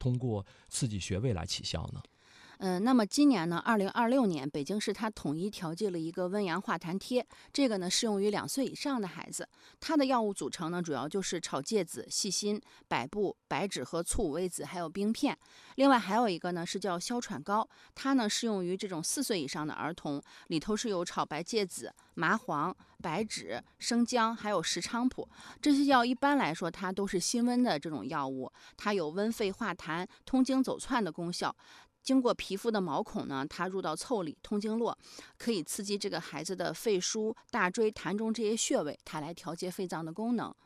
通过刺激穴位来起效呢？ 那么今年呢，2026年，北京市它统一调剂了一个温阳化痰贴，这个呢适用于2岁以上的孩子。它的药物组成呢，主要就是炒芥子、细辛、百部、白芷和醋五味子，还有冰片。另外还有一个呢是叫消喘膏，它呢适用于这种4岁以上的儿童，里头是有炒白芥子、麻黄、白芷、生姜，还有石菖蒲。这些药一般来说它都是辛温的这种药物，它有温肺化痰、通经走窜的功效。经过皮肤的毛孔呢，它入到腠理、通经络，可以刺激这个孩子的肺腧、大椎、痰中这些穴位，它来调节肺脏的功能。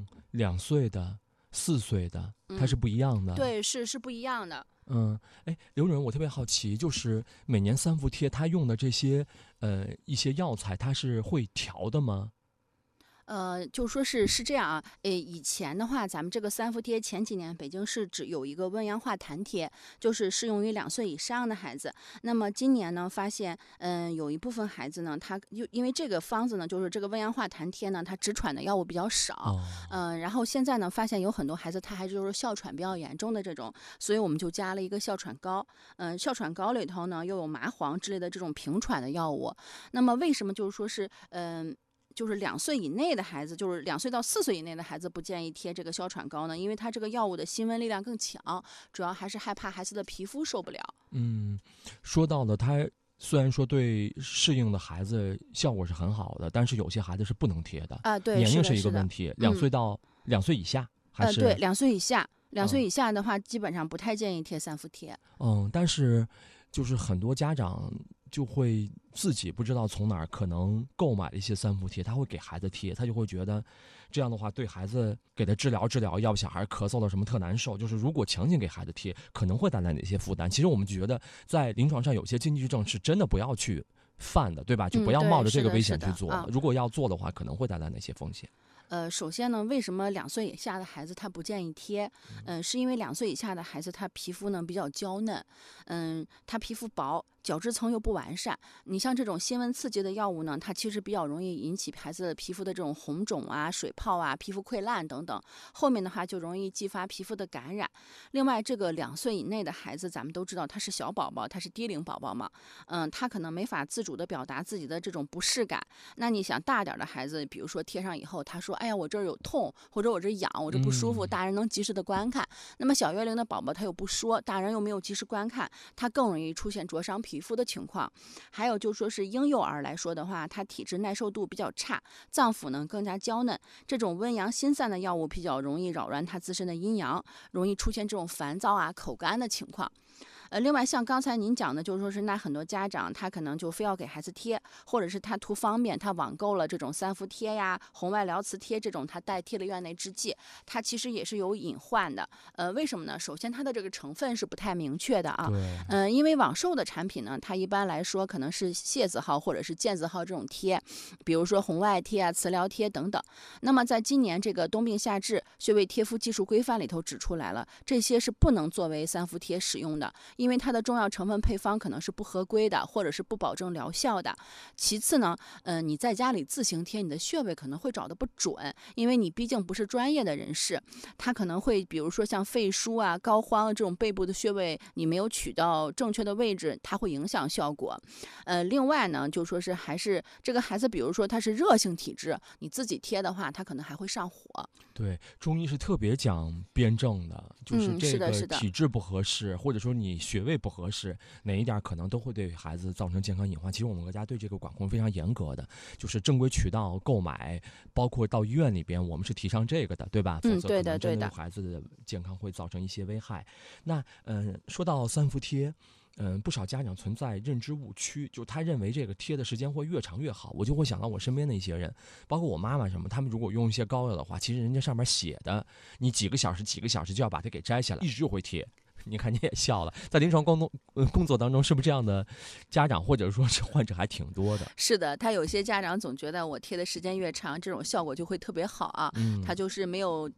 2岁的、4岁的，它是不一样的。 对，是不一样的。 刘主任，我特别好奇，就是每年三伏贴它用的这些一些药材，它是会调的吗？ 就说是这样啊，以前的话，咱们这个三伏贴前几年北京市只有一个温阳化痰贴，就是适用于2岁以上的孩子。那么今年呢，发现有一部分孩子呢，他因为这个方子呢，就是这个温阳化痰贴呢，它止喘的药物比较少，然后现在呢，发现有很多孩子他还就是哮喘比较严重的这种，所以我们就加了一个哮喘膏。哮喘膏里头呢又有麻黄之类的这种平喘的药物。那么为什么就是说是就是2岁以内的孩子，就是2岁到4岁以内的孩子不建议贴这个哮喘膏呢？因为它这个药物的辛温力量更强，主要还是害怕孩子的皮肤受不了。 说到了它虽然说对适应的孩子效果是很好的，但是有些孩子是不能贴的啊。对， 年龄是一个问题。2岁到2岁以下还是？ 对，2岁以下，2岁以下的话，基本上不太建议贴三伏贴。 但是就是很多家长就会自己不知道从哪儿可能购买一些三伏贴，他会给孩子贴，他就会觉得这样的话对孩子给他治疗，要不小孩咳嗽了什么特难受，就是如果强行给孩子贴可能会带来哪些负担。其实我们觉得在临床上有些禁忌症是真的不要去犯的，对吧？就不要冒着这个危险去做，如果要做的话可能会带来哪些风险？ 首先呢，为什么2岁以下的孩子他不建议贴？是因为2岁以下的孩子他皮肤呢比较娇嫩，他皮肤薄，角质层又不完善。你像这种辛温刺激的药物呢，它其实比较容易引起孩子的皮肤的这种红肿啊、水泡啊、皮肤溃烂等等。后面的话就容易激发皮肤的感染。另外，这个2岁以内的孩子，咱们都知道他是小宝宝，他是低龄宝宝嘛，他可能没法自主的表达自己的这种不适感。那你想大点的孩子，比如说贴上以后，他说：“哎呀，我这儿有痛，或者我这痒，我这不舒服。”大人能及时的观看。那么小月龄的宝宝他又不说，大人又没有及时观看，他更容易出现灼伤皮肤的情况。还有就说是婴幼儿来说的话，他体质耐受度比较差，脏腑呢更加娇嫩，这种温阳心散的药物比较容易扰乱他自身的阴阳，容易出现这种烦躁啊、口干的情况。另外像刚才您讲的，就是说是那很多家长他可能就非要给孩子贴，或者是他图方便，他网购了这种三伏贴呀、红外疗磁贴这种，他代替了院内制剂，它其实也是有隐患的。为什么呢？首先它的这个成分是不太明确的啊。因为网售的产品呢，它一般来说可能是械字号或者是健字号这种贴，比如说红外贴啊、磁疗贴等等。那么在今年这个冬病夏治穴位贴敷技术规范里头指出来了，这些是不能作为三伏贴使用的。因为它的中药成分配方可能是不合规的，或者是不保证疗效的。其次呢，你在家里自行贴，你的穴位可能会找得不准，因为你毕竟不是专业的人士，他可能会比如说像肺腧啊、膏肓这种背部的穴位，你没有取到正确的位置，它会影响效果。另外呢，就说是还是这个孩子，比如说他是热性体质，你自己贴的话，他可能还会上火。 对，中医是特别讲辩证的，就是这个体质不合适，或者说你穴位不合适，哪一点可能都会对孩子造成健康隐患。其实我们国家对这个管控非常严格的，就是正规渠道购买，包括到医院里边，我们是提倡这个的，对吧？否则可能真的对孩子的健康会造成一些危害。那说到三伏贴。不少家长存在认知误区，就他认为这个贴的时间会越长越好。我就会想到我身边的一些人，包括我妈妈什么，他们如果用一些膏药的话，其实人家上面写的，你几个小时就要把它给摘下来，一直就会贴。你看你也笑了，在临床工作当中，是不是这样的家长或者说是患者还挺多的？ 是的，他有些家长总觉得我贴的时间越长，这种效果就会特别好啊，他就是没有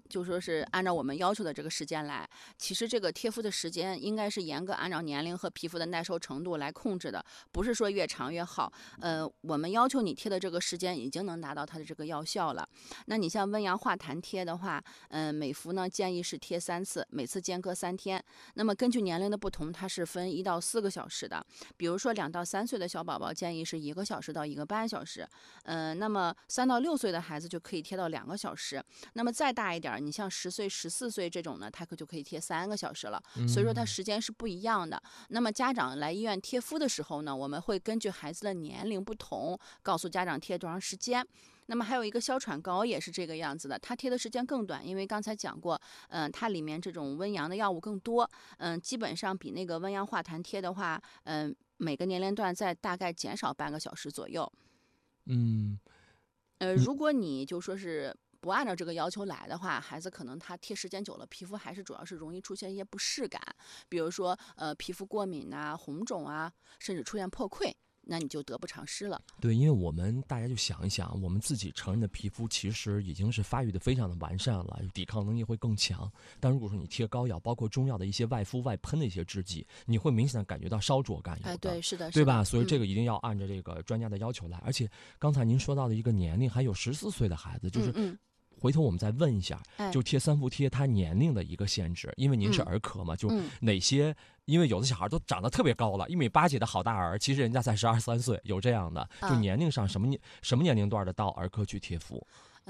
就说是按照我们要求的这个时间来。其实这个贴敷的时间应该是严格按照年龄和皮肤的耐受程度来控制的，不是说越长越好。我们要求你贴的这个时间已经能达到它的这个药效了。那你像温阳化痰贴的话，每服呢建议是贴3次，每次间隔3天。那么根据年龄的不同，它是分1到4个小时的。比如说2到3岁的小宝宝建议是1个小时到1个半小时，那么3到6岁的孩子就可以贴到2个小时。那么再大一点，你像10岁、14岁这种呢，它就可以贴3个小时了。所以说它时间是不一样的。那么家长来医院贴敷的时候呢，我们会根据孩子的年龄不同，告诉家长贴多长时间。那么还有一个哮喘膏也是这个样子的，它贴的时间更短，因为刚才讲过，它里面这种温阳的药物更多，基本上比那个温阳化痰贴的话，每个年龄段再大概减少半个小时左右。如果你就说是不按照这个要求来的话，孩子可能他贴时间久了，皮肤还是主要是容易出现一些不适感，比如说皮肤过敏啊、红肿啊，甚至出现破溃，那你就得不偿失了。 对，因为大家就想一想，我们自己成人的皮肤其实已经是发育的非常的完善了，抵抗能力会更强。但如果说你贴膏药，包括中药的一些外敷外喷的一些制剂，你会明显的感觉到烧灼感有的。 对，是的， 对吧？所以这个一定要按照这个专家的要求来。而且刚才您说到的一个年龄，还有14岁的孩子，就是回头我们再问一下，就贴3伏贴它年龄的一个限制，因为您是儿科嘛，就哪些？因为有的小孩都长得特别高了，1.8米几的好大儿，其实人家才12、13岁，有这样的。就年龄上什么年龄段的到儿科去贴敷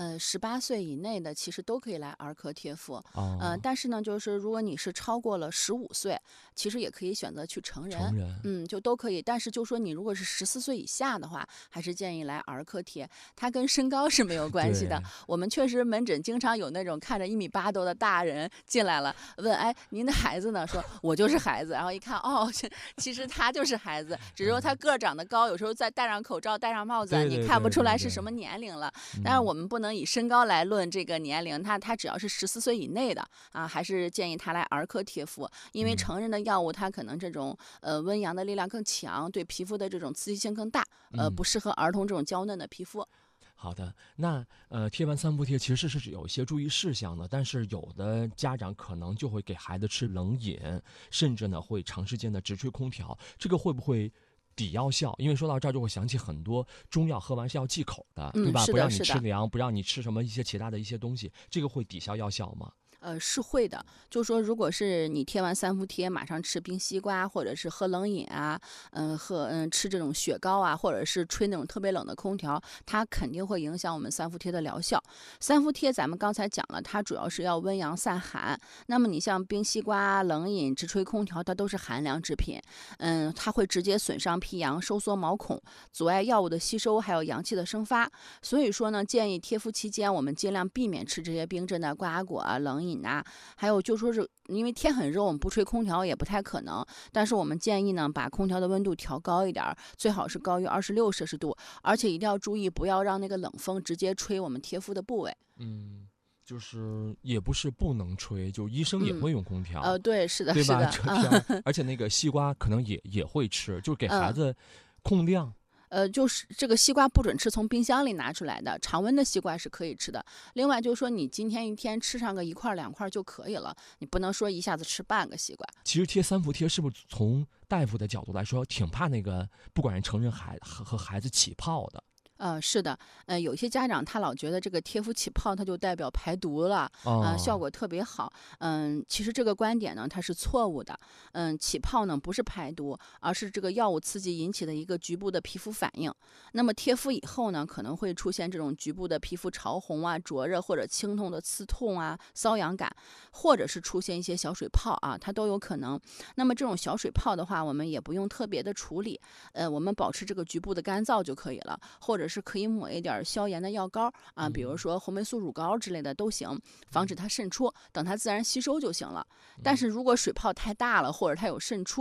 ？18岁以内的其实都可以来儿科贴敷，但是呢，就是如果你是超过了15岁，其实也可以选择去成人，就都可以。但是就说你如果是14岁以下的话，还是建议来儿科贴，它跟身高是没有关系的。我们确实门诊经常有那种看着1.8米多的大人进来了，问哎您的孩子呢？说我就是孩子，然后一看哦，其实他就是孩子，只是说他个儿长得高，有时候再戴上口罩、戴上帽子，你看不出来是什么年龄了。但是我们不能以身高来论这个年龄，他只要是14岁以内的啊，还是建议他来儿科贴敷，因为成人的药物它可能这种温阳的力量更强，对皮肤的这种刺激性更大，不适合儿童这种娇嫩的皮肤。 好的，那贴完3伏贴其实是有一些注意事项的，但是有的家长可能就会给孩子吃冷饮，甚至呢会长时间的直吹空调，这个会不会抵药效？因为说到这儿就会想起很多中药喝完是要忌口的，对吧？不让你吃凉，不让你吃什么一些其他的一些东西，这个会抵消药效吗？ 是会的，就说如果是你贴完3伏贴，马上吃冰西瓜，或者是喝冷饮啊，吃这种雪糕啊，或者是吹那种特别冷的空调，它肯定会影响我们3伏贴的疗效。3伏贴咱们刚才讲了，它主要是要温阳散寒。那么你像冰西瓜、冷饮、直吹空调，它都是寒凉制品，它会直接损伤脾阳，收缩毛孔，阻碍药物的吸收，还有阳气的生发。所以说呢，建议贴敷期间我们尽量避免吃这些冰镇的瓜果啊、冷饮啊，还有就说是因为天很热，我们不吹空调也不太可能，但是我们建议呢，把空调的温度调高一点，最好是高于26摄氏度，而且一定要注意不要让那个冷风直接吹我们贴敷的部位。 就是也不是不能吹，就医生也会用空调。 对，是的， 对吧？ 是的。 而且那个西瓜可能也会吃，就给孩子控量。 就是这个西瓜不准吃从冰箱里拿出来的，常温的西瓜是可以吃的。另外就是说，你今天一天吃上个1块2块就可以了，你不能说一下子吃半个西瓜。 其实贴3伏贴是不是从大夫的角度来说，挺怕那个不管是成人和孩子起泡的？ 是的，有些家长他老觉得这个贴敷起泡，它就代表排毒了，效果特别好。其实这个观点呢，它是错误的。起泡呢不是排毒，而是这个药物刺激引起的一个局部的皮肤反应。那么贴敷以后呢，可能会出现这种局部的皮肤潮红啊、灼热或者轻痛的刺痛啊、瘙痒感，或者是出现一些小水泡啊，它都有可能。那么这种小水泡的话，我们也不用特别的处理，我们保持这个局部的干燥就可以了，或者是可以抹一点消炎的药膏啊，比如说红霉素乳膏之类的都行，防止它渗出，等它自然吸收就行了。但是如果水泡太大了，或者它有渗出，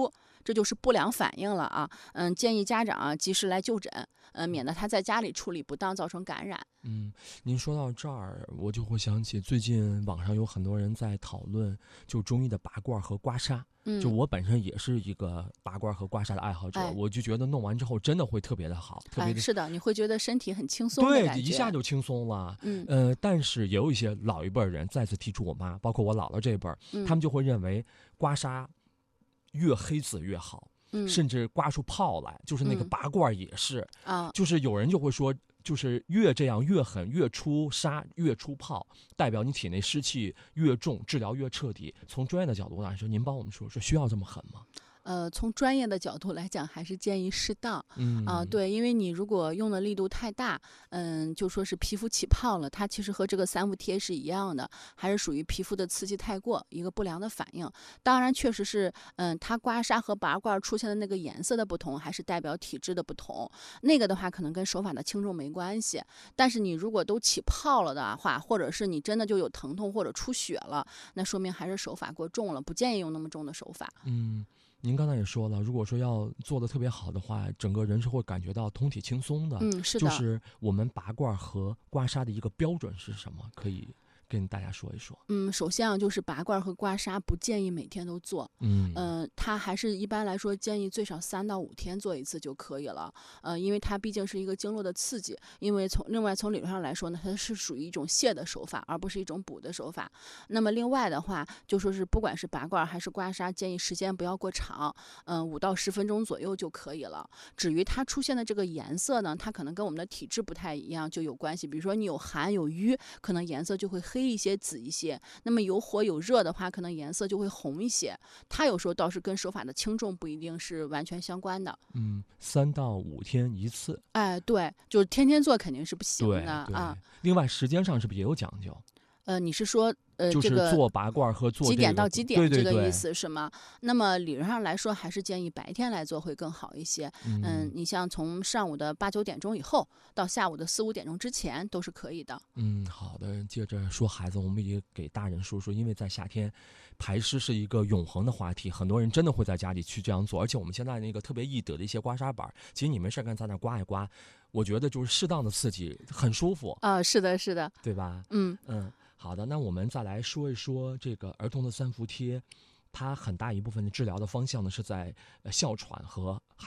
这就是不良反应了啊。建议家长及时来就诊，免得他在家里处理不当造成感染。 您说到这儿，我就会想起最近网上有很多人在讨论就中医的拔罐和刮痧。就我本身也是一个拔罐和刮痧的爱好者，我就觉得弄完之后真的会特别的好，特别的是的，你会觉得身体很轻松的感觉， 对，一下就轻松了。但是也有一些老一辈人再次提出，我妈包括我姥姥这辈儿，他们就会认为刮痧越黑紫越好。甚至刮出泡来，就是那个拔罐也是就是有人就会说，就是越这样越狠，越出痧越出泡，代表你体内湿气越重，治疗越彻底。从专业的角度来说，您帮我们说需要这么狠吗？ 从专业的角度来讲，还是建议适当。对，因为你如果用的力度太大，就说是皮肤起泡了，它其实和这个三伏贴是一样的，还是属于皮肤的刺激太过，一个不良的反应。当然，确实是，它刮痧和拔罐出现的那个颜色的不同，还是代表体质的不同。那个的话，可能跟手法的轻重没关系。但是你如果都起泡了的话，或者是你真的就有疼痛或者出血了，那说明还是手法过重了，不建议用那么重的手法。 您刚才也说了，如果说要做得特别好的话，整个人是会感觉到通体轻松的。 是的。 就是我们拔罐和刮痧的一个标准是什么？可以跟大家说一说。 首先就是拔罐和刮痧不建议每天都做。它还是一般来说建议最少3到5天做一次就可以了。因为它毕竟是一个经络的刺激，因为另外从理论上来说呢，它是属于一种泻的手法，而不是一种补的手法。那么另外的话，就说是不管是拔罐还是刮痧，建议时间不要过长，5到10分钟左右就可以了。至于它出现的这个颜色呢，它可能跟我们的体质不太一样就有关系。比如说你有寒有瘀，可能颜色就会黑一些、紫一些；那么有火有热的话，可能颜色就会红一些。它有时候倒是跟手法的轻重不一定是完全相关的。 3到5天一次。 对，就是天天做肯定是不行的啊。另外时间上是不是也有讲究？ 你是说就是做拔罐和做几点到几点这个意思是吗？那么理论上来说，还是建议白天来做会更好一些。你像从上午的8、9点钟以后到下午的4、5点钟之前都是可以的。 好的。接着说孩子，我们也给大人说说，因为在夏天，排湿是一个永恒的话题，很多人真的会在家里去这样做。而且我们现在那个特别易得的一些刮痧板，其实你没事干在那刮一刮，我觉得就是适当的刺激，很舒服。 是的，是的， 对吧？好的，那我们再来说一说这个儿童的三伏贴，它很大一部分的治疗的方向呢是在哮喘和